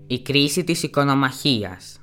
Η κρίση της οικονομαχίας.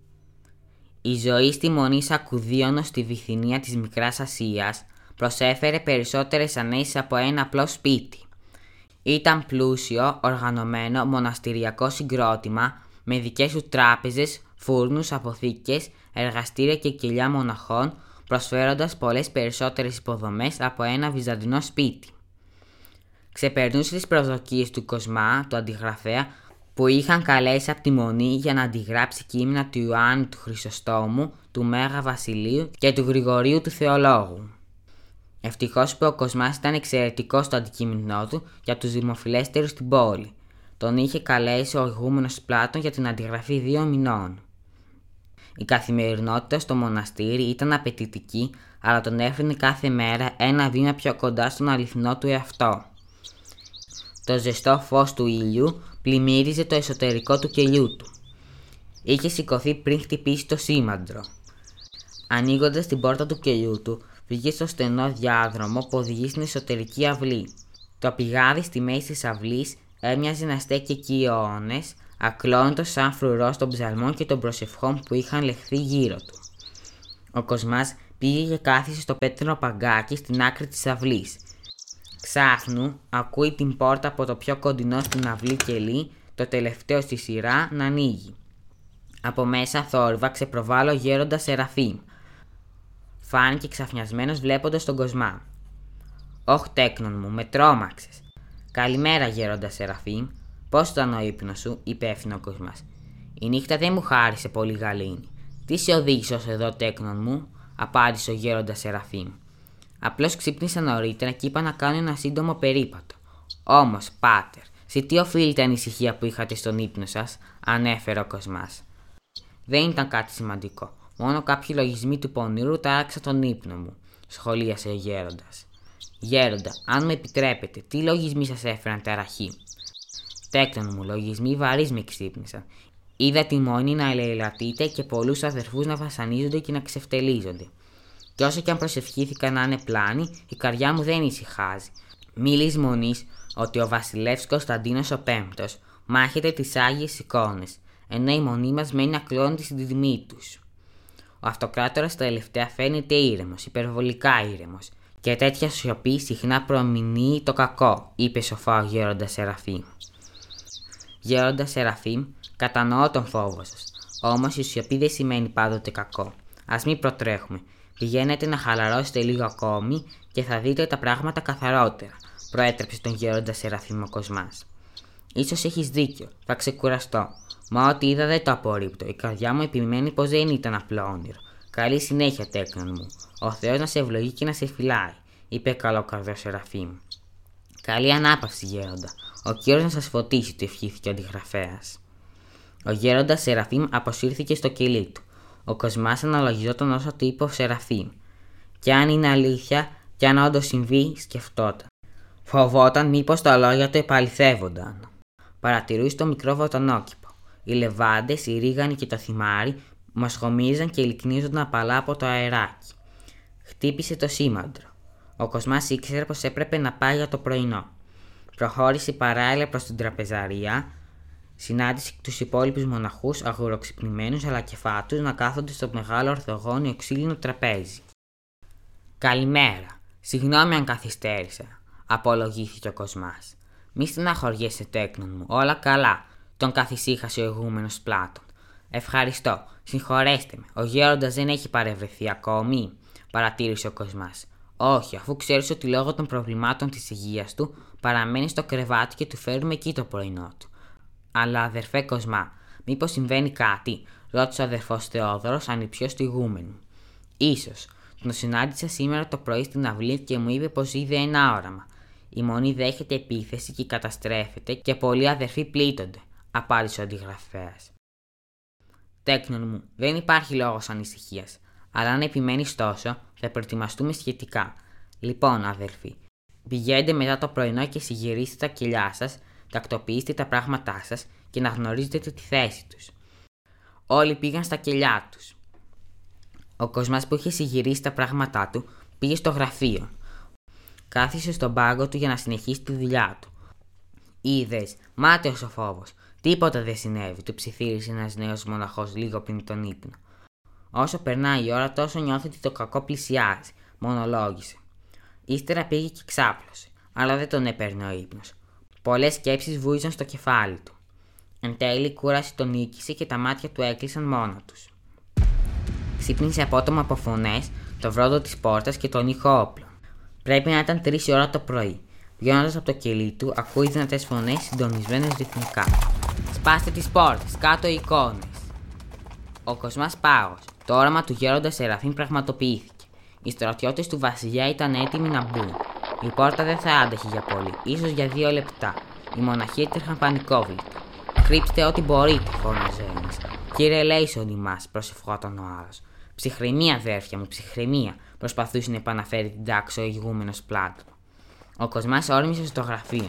Η ζωή στη Μονή Σακουδίωνο στη Βυθινία της Μικράς Ασίας προσέφερε περισσότερες ανέσεις από ένα απλό σπίτι. Ήταν πλούσιο, οργανωμένο μοναστηριακό συγκρότημα με δικές του τράπεζες, φούρνους, αποθήκες, εργαστήρια και κοιλιά μοναχών, προσφέροντας πολλές περισσότερες υποδομές από ένα βυζαντινό σπίτι. Ξεπερνούσε τις προσδοκίες του Κοσμά, του αντιγραφέα, που είχαν καλέσει από τη Μονή για να αντιγράψει κείμενα του Ιωάννη του Χρυσοστόμου, του Μέγα Βασιλείου και του Γρηγορίου του Θεολόγου. Ευτυχώς που ο Κοσμάς ήταν εξαιρετικός στο αντικείμενό του για τους δημοφιλέστερους στην πόλη. Τον είχε καλέσει ο ηγούμενος Πλάτων για την αντιγραφή 2 μηνών. Η καθημερινότητα στο μοναστήρι ήταν απαιτητική, αλλά τον έφερνε κάθε μέρα ένα βήμα πιο κοντά στον αληθινό του εαυτό. Το ζεστό φως του ήλιου πλημμύριζε το εσωτερικό του κελιού του. Είχε σηκωθεί πριν χτυπήσει το σήμαντρο. Ανοίγοντας την πόρτα του κελιού του, βγήκε στο στενό διάδρομο που οδηγεί στην εσωτερική αυλή. Το πηγάδι στη μέση της αυλής έμοιαζε να στέκει εκεί αιώνες, ακλόνητος σαν φρουρός των ψαλμών και των προσευχών που είχαν λεχθεί γύρω του. Ο Κοσμάς πήγε και κάθισε στο πέτρινο παγκάκι στην άκρη της αυλής. Ξάφνου ακούει την πόρτα από το πιο κοντινό στην αυλή κελί, το τελευταίο στη σειρά, να ανοίγει. Από μέσα θόρυβα ξεπροβάλλει ο γέροντας Σεραφείμ. Φάνηκε ξαφνιασμένος βλέποντας τον Κοσμά. «Όχ, τέκνον μου, με τρόμαξες». «Καλημέρα, γέροντα Σεραφείμ. Πώς ήταν ο ύπνος σου?» είπε έφθηνο ο Κοσμάς. «Η νύχτα δεν μου χάρισε πολύ γαλήνη». «Τι σε οδήγησε ως εδώ, τέκνον μου?» απάντησε ο γέροντας Σεραφείμ. «Απλώς ξύπνησα νωρίτερα και είπα να κάνω ένα σύντομο περίπατο». «Όμως, πάτερ, σε τι οφείλεται η ανησυχία που είχατε στον ύπνο σας?» ανέφερε ο Κοσμάς. «Δεν ήταν κάτι σημαντικό. Μόνο κάποιοι λογισμοί του πονήρου τάραξαν τον ύπνο μου», σχολίασε ο γέροντας. «Γέροντα, αν με επιτρέπετε, τι λογισμοί σας έφεραν ταραχή?» «Τέκνον μου, λογισμοί βαρύς με ξύπνησαν. Είδα τη Μονή να ελεηλατείται και πολλούς αδερφούς να βασανίζονται και να ξεφτελίζονται. Και όσο κι αν προσευχήθηκα να είναι πλάνη, η καρδιά μου δεν ησυχάζει. Μη λησμονείς ότι ο βασιλεύς Κωνσταντίνος ο Πέμπτος μάχεται τις Άγιες Εικόνες, ενώ η Μονή μας μένει ακλόνητη στην τιμή τους. Ο αυτοκράτορας τελευταία φαίνεται ήρεμος, υπερβολικά ήρεμος, και τέτοια σιωπή συχνά προμηνύει το κακό», είπε σοφά ο γέροντας Σεραφείμ. «Γέροντα Σεραφείμ, κατανοώ τον φόβο σας. Όμως η σιωπή δεν σημαίνει πάντοτε κακό. Ας μην προτρέχουμε. Πηγαίνετε να χαλαρώσετε λίγο ακόμη και θα δείτε τα πράγματα καθαρότερα», προέτρεψε τον γέροντα Σεραφείμ ο Κοσμάς. «Ίσως έχεις δίκιο, θα ξεκουραστώ. Μα ό,τι είδα δεν το απορρίπτω. Η καρδιά μου επιμένει πως δεν ήταν απλό όνειρο. Καλή συνέχεια, τέκνον μου. Ο Θεός να σε ευλογεί και να σε φυλάει», είπε καλόκαρδος Σεραφείμ. «Καλή ανάπαυση, γέροντα. Ο Κύριος να σας φωτίσει», του ευχήθηκε ο αντιγραφέας. Ο γέροντας Σεραφείμ αποσύρθηκε στο κελί του. Ο Κοσμάς αναλογιζόταν όσο του είπε ο Σεραφείμ. «Κι αν είναι αλήθεια, κι αν όντως συμβεί», σκεφτόταν. Φοβόταν μήπως τα λόγια του επαληθεύονταν. Παρατηρούσε το μικρό βοτανόκηπο. Οι λεβάντες, οι ρίγανοι και το θυμάρι μοσχομίζαν και λυκνίζονταν απαλά από το αεράκι. Χτύπησε το σήμαντρο. Ο Κοσμάς ήξερε πως έπρεπε να πάει για το πρωινό. Προχώρησε παράλληλα προς την τραπεζαρία, συνάντησε τους υπόλοιπους μοναχούς, αγουροξυπνημένους αλλά και φάτους, να κάθονται στο μεγάλο ορθογώνιο ξύλινο τραπέζι. «Καλημέρα. Συγγνώμη αν καθυστέρησα», απολογήθηκε ο Κοσμάς. «Μη στεναχωριέσαι, τέκνον μου. Όλα καλά», τον καθησύχασε ο ηγούμενος Πλάτων. «Ευχαριστώ. Συγχωρέστε με. Ο γέροντας δεν έχει παρευρεθεί ακόμη?» παρατήρησε ο Κοσμάς. «Όχι, αφού ξέρεις ότι λόγω των προβλημάτων της υγείας του παραμένει στο κρεβάτι και του φέρουμε εκεί το πρωινό του». «Αλλά αδερφέ Κοσμά, μήπως συμβαίνει κάτι?» ρώτησε ο αδερφός Θεόδωρος, ανιψιός του ηγούμενου. «Ίσως. Τον συνάντησα σήμερα το πρωί στην αυλή και μου είπε πως είδε ένα όραμα. Η Μονή δέχεται επίθεση και καταστρέφεται και πολλοί αδερφοί πλήττονται», απάντησε ο αντιγραφέας. «Τέκνον μου, δεν υπάρχει λόγος ανησυχίας. Αλλά αν επιμένεις τόσο, θα προετοιμαστούμε σχετικά. Λοιπόν, αδελφοί, πηγαίνετε μετά το πρωινό και συγυρίστε τα κελιά σας, τακτοποιήστε τα πράγματά σας και να γνωρίζετε τη θέση τους». Όλοι πήγαν στα κελιά τους. Ο Κοσμάς που είχε συγυρίσει τα πράγματά του πήγε στο γραφείο. Κάθισε στον πάγκο του για να συνεχίσει τη δουλειά του. «Είδες, μάταιος ο φόβος. Τίποτα δεν συνέβη, του ψιθύρισε ένας νέος μοναχός λίγο πριν τον ύπνο. Όσο περνάει η ώρα, τόσο νιώθει ότι το κακό πλησιάζει, μονολόγησε. Ύστερα πήγε και ξάπλωσε, αλλά δεν τον έπαιρνε ο ύπνος. Πολλές σκέψεις βούιζαν στο κεφάλι του. Εν τέλει, η κούραση τον νίκησε και τα μάτια του έκλεισαν μόνα τους. Ξύπνησε απότομα από φωνές, το βρόντο της πόρτας και τον ήχο όπλων. Πρέπει να ήταν 3 η ώρα το πρωί. Βγαίνοντας από το κελί του, ακούει δυνατές φωνές συντονισμένες ρυθμικά. «Σπάστε τις πόρτες, κάτω οι εικόνες!» Ο Κοσμάς πάγωσε. Το όραμα του γέροντα Σεραφείμ πραγματοποιήθηκε. Οι στρατιώτες του βασιλιά ήταν έτοιμοι να μπουν. Η πόρτα δεν θα άντεχε για πολύ, ίσως για 2 λεπτά. Οι μοναχοί έτρεχαν πανικόβλητοι. «Κρύψτε ό,τι μπορείτε», φώναζε ένας. «Κύριε Λέισον μας», προσευχόταν ο άλλος. «Ψυχραιμία, αδέρφια μου, ψυχραιμία», προσπαθούσε να επαναφέρει την τάξη ο ηγούμενος Πλάτων. Ο Κοσμάς όρμησε στο γραφείο.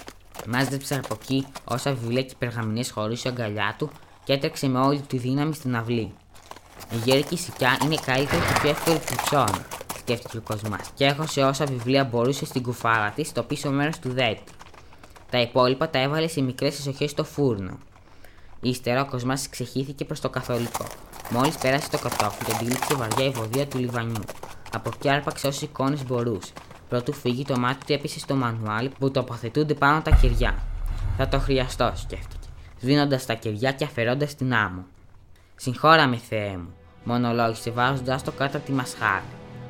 Μάζεψε από εκεί όσα βιβλία και περγαμηνές χωρίς αγκαλιά του και έτρεξε με όλη τη δύναμη στην αυλή. Η γέρικη σικιά είναι καλύτερη και πιο εύκολη του ψώνου, σκέφτηκε ο Κοσμάς, και έχωσε όσα βιβλία μπορούσε στην κουφάλα της στο πίσω μέρος του δέντρου. Τα υπόλοιπα τα έβαλε σε μικρές εσοχές στο φούρνο. Ύστερα ο Κοσμάς ξεχύθηκε προς το καθολικό. Μόλις πέρασε το κατόφλι, τον τύλιξε βαριά η βοδία του λιβανιού. Από εκεί άρπαξε όσες εικόνες μπορούσε. Προτού φύγει, το μάτι του έπεσε στο μανουάλι που τοποθετούνται πάνω τα κεριά. «Θα το χρειαστώ», σκέφτηκε, σβήνοντας τα κεριά και αφαιρώντας την άμμο. «Συγχώραμε, Θεέ μου», μονολόγησε βάζοντας το κάτω από τη μασχάλη.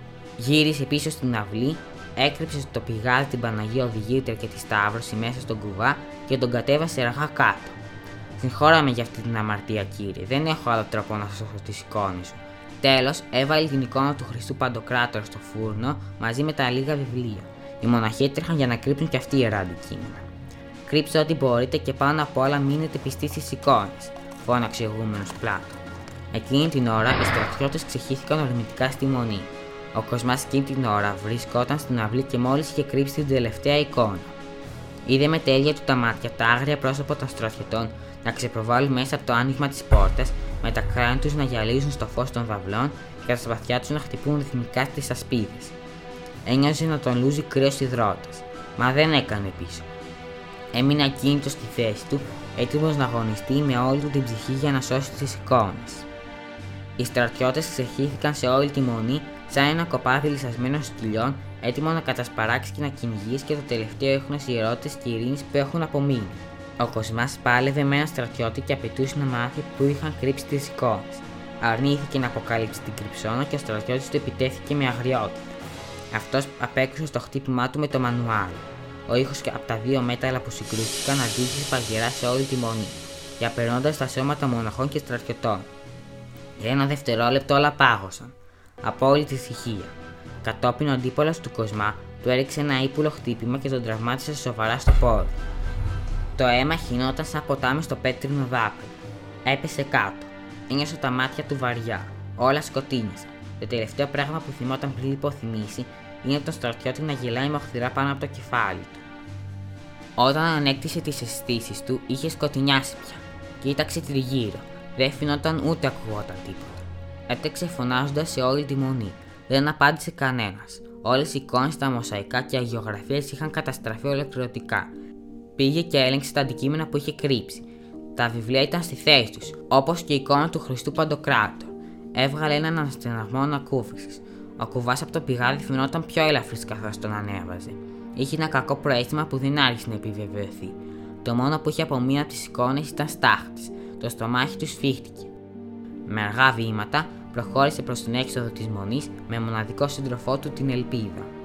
Γύρισε πίσω στην αυλή, έκρυψε στο πηγάδι την Παναγία Οδηγήτρια και τη Σταύρωση μέσα στον κουβά και τον κατέβασε αργά κάτω. «Συγχώραμε για αυτή την αμαρτία, κύριε, δεν έχω άλλο τρόπο να σώσω τις εικόνες σου». Τέλος, έβαλε την εικόνα του Χριστού Παντοκράτορα στο φούρνο μαζί με τα λίγα βιβλία. Οι μοναχοί έτρεχαν για να κρύψουν κι αυτοί ιερά αντικείμενα. «Κρύψτε ό,τι μπορείτε και πάνω απ' όλα μείνετε πιστοί στις εικόνες», φώναξε ο ηγούμενος Πλάτων. Εκείνη την ώρα οι στρατιώτες ξεχύθηκαν ορμητικά στη μονή. Ο Κοσμάς εκείνη την ώρα βρισκόταν στην αυλή και μόλις είχε κρύψει την τελευταία εικόνα. Είδε με τέλεια του τα μάτια τα άγρια πρόσωπα των στρατιωτών να ξεπροβάλλουν μέσα από το άνοιγμα της πόρτας, με τα κράνη τους να γυαλίζουν στο φως των βαυλών και τα σπαθιά τους να χτυπούν ρυθμικά στις ασπίδες. Ένιωσε να τον λούζει κρύος υδρότας, μα δεν έκανε πίσω. Έμεινε ακίνητος στη θέση του, έτοιμος να αγωνιστεί με όλη του την ψυχή για να σώσει τις εικόνες. Οι στρατιώτες ξεχύθηκαν σε όλη τη μονή σαν ένα κοπάδι λυσασμένο σκυλιών, έτοιμο να κατασπαράξει και να κυνηγήσει και το τελευταίο έχνος ιερότητες και ειρήνης που έχουν απομείνει. Ο Κοσμάς πάλευε με έναν στρατιώτη και απαιτούσε να μάθει που είχαν κρύψει τις εικόνες. Αρνήθηκε να αποκαλύψει την κρυψώνα και ο στρατιώτης του επιτέθηκε με αγριότητα. Αυτός απέκρουσε στο χτύπημά του με το μανουάλι. Ο ήχος από τα 2 μέταλλα που συγκρούστηκαν αντίστοιχε παγερά σε όλη τη μονή, διαπερνώντας τα σώματα μοναχών και στρατιωτών. Για ένα δευτερόλεπτο όλα πάγωσαν. Απόλυτη ησυχία. Κατόπιν ο αντίπολος του Κοσμά του έριξε ένα ύπουλο χτύπημα και τον τραυμάτισε σοβαρά στο πόδι. Το αίμα χυνόταν σαν ποτάμι στο πέτρινο δάπεδο. Έπεσε κάτω. Ένιωσε τα μάτια του βαριά. Όλα σκοτίνιασαν. Το τελευταίο πράγμα που θυμόταν πριν λιποθυμήσει είναι τον στρατιώτη να γελάει με οχθηρά πάνω από το κεφάλι του. Όταν ανέκτησε τις αισθήσεις του, είχε σκοτεινιάσει πια. Κοίταξε τριγύρω. Δεν φαινόταν ούτε ακουγόταν τίποτα. Έτρεξε φωνάζοντας σε όλη τη μονή. Δεν απάντησε κανένας. Όλες οι εικόνες, τα μοσαϊκά και αγιογραφίες είχαν καταστραφεί ολοκληρωτικά. Πήγε και έλεγξε τα αντικείμενα που είχε κρύψει. Τα βιβλία ήταν στη θέση τους, όπως και η εικόνα του Χριστού Παντοκράτορα. Έβγαλε έναν αναστεναγμό ανακούφισης. Ο κουβάς από το πηγάδι φαινόταν πιο ελαφρύς καθώς τον ανέβαζε. Είχε ένα κακό προαίσθημα που δεν άρχισε να επιβεβαιωθεί. Το μόνο που είχε απομείνει από τις εικόνες ήταν στάχτης. Το στομάχι του σφίχτηκε. Με αργά βήματα προχώρησε προς την έξοδο της μονής με μοναδικό σύντροφό του την ελπίδα.